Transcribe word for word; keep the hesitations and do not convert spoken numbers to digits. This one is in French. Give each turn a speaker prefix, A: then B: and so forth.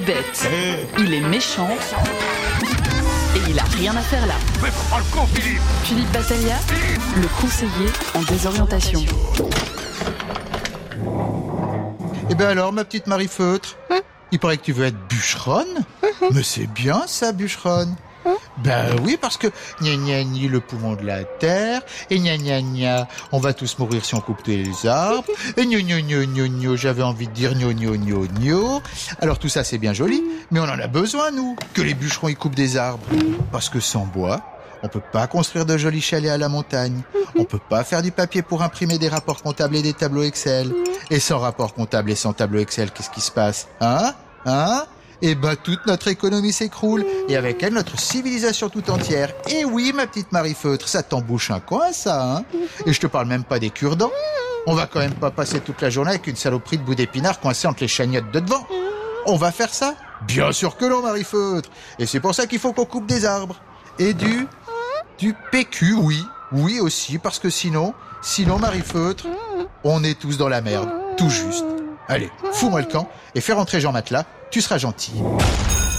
A: Bête. Il est méchant et il a rien à faire là.
B: Mais prends le con, Philippe.
A: Philippe Battaglia, le conseiller en désorientation.
C: Eh ben alors, ma petite Marie Feutre, il paraît que tu veux être bûcheronne. Mais c'est bien ça, bûcheronne. Ben oui, parce que gna gna gna, le poumon de la terre, et gna gna gna, on va tous mourir si on coupe les arbres, et gna gna gna gna gna, j'avais envie de dire gna gna gna gna. Alors tout ça c'est bien joli, mais on en a besoin nous, que les bûcherons y coupent des arbres. Parce que sans bois, on peut pas construire de jolis chalets à la montagne, on peut pas faire du papier pour imprimer des rapports comptables et des tableaux Excel. Et sans rapport comptable et sans tableau Excel, qu'est-ce qui se passe? Hein? Hein? Et ben toute notre économie s'écroule, et avec elle notre civilisation tout entière. Et oui, ma petite Marie Feutre, ça t'embouche un coin ça, hein? Et je te parle même pas des cure-dents. On va quand même pas passer toute la journée avec une saloperie de bout d'épinard coincée entre les chagnottes de devant. On va faire ça? Bien sûr que non, Marie Feutre. Et c'est pour ça qu'il faut qu'on coupe des arbres. Et du... du P Q, oui. Oui aussi, parce que sinon, sinon Marie Feutre, on est tous dans la merde. Tout juste. Allez, fous-moi le camp et fais rentrer Jean Matelas, tu seras gentil.